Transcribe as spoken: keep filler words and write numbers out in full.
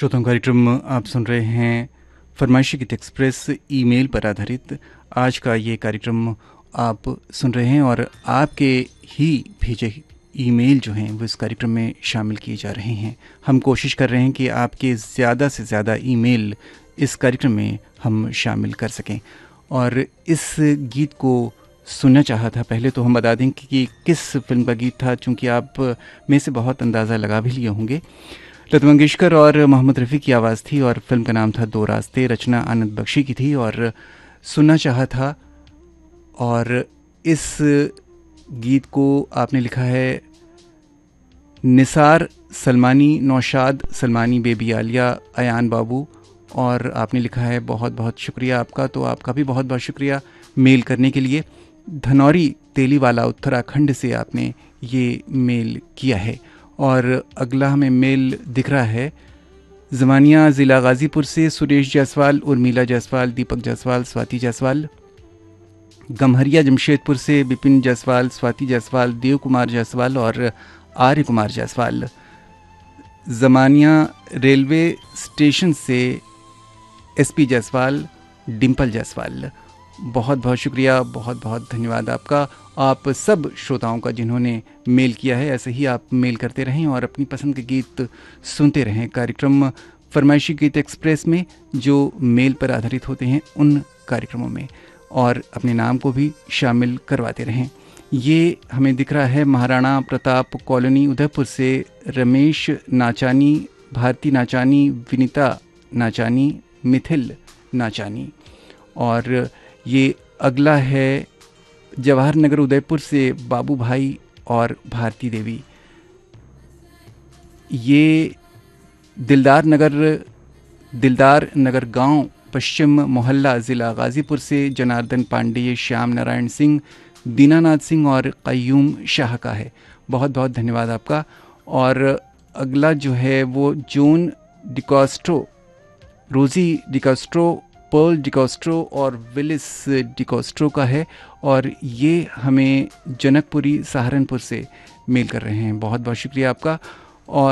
श्रोताओं कार्यक्रम आप सुन रहे हैं फरमाइशी गीत एक्सप्रेस ईमेल पर आधारित। आज का ये कार्यक्रम आप सुन रहे हैं और आपके ही भेजे ईमेल जो हैं वो इस कार्यक्रम में शामिल किए जा रहे हैं। हम कोशिश कर रहे हैं कि आपके ज़्यादा से ज़्यादा ईमेल इस कार्यक्रम में हम शामिल कर सकें। और इस गीत को सुनना चाहा था, पहले तो हम बता दें कि किस फिल्म का गीत था, चूँकि आप में से बहुत अंदाज़ा लगा भी लिए होंगे। लता मंगेशकर और मोहम्मद रफ़ी की आवाज़ थी और फिल्म का नाम था दो रास्ते। रचना आनंद बख्शी की थी और सुनना चाहा था। और इस गीत को आपने लिखा है निसार सलमानी, नौशाद सलमानी, बेबी आलिया, अयान बाबू, और आपने लिखा है बहुत बहुत शुक्रिया आपका। तो आपका भी बहुत बहुत शुक्रिया मेल करने के लिए। धनौरी तेलीवाला उत्तराखंड से आपने ये मेल किया है। और अगला हमें मेल दिख रहा है ज़मानिया ज़िला गाज़ीपुर से सुरेश जायसवाल, उर्मिला जायसवाल, दीपक जायसवाल, स्वाति जायसवाल। गम्हरिया जमशेदपुर से बिपिन जायसवाल, स्वाति जायसवाल, देव कुमार जायसवाल और आर्य कुमार जायसवाल। ज़मानिया रेलवे स्टेशन से एसपी जायसवाल, डिम्पल जायसवाल। बहुत बहुत शुक्रिया, बहुत बहुत धन्यवाद आपका, आप सब श्रोताओं का जिन्होंने मेल किया है। ऐसे ही आप मेल करते रहें और अपनी पसंद के गीत सुनते रहें कार्यक्रम फरमाइशी गीत एक्सप्रेस में, जो मेल पर आधारित होते हैं उन कार्यक्रमों में, और अपने नाम को भी शामिल करवाते रहें। ये हमें दिख रहा है महाराणा प्रताप कॉलोनी उदयपुर से रमेश नाचानी, भारती नाचानी, विनीता नाचानी, मिथिल नाचानी। और ये अगला है जवाहर नगर उदयपुर से बाबू भाई और भारती देवी। ये दिलदार नगर दिलदार नगर गांव पश्चिम मोहल्ला ज़िला गाज़ीपुर से जनार्दन पांडे, श्याम नारायण सिंह, दीनानाथ सिंह और कय्यूम शाह का है। बहुत बहुत धन्यवाद आपका। और अगला जो है वो जून डिकॉस्ट्रो, रोज़ी डिकॉस्ट्रो, पर्ल डिकॉस्ट्रो और विलिस डिकॉस्ट्रो का है। और ये हमें जनकपुरी सहारनपुर से मेल कर रहे हैं। बहुत बहुत शुक्रिया आपका।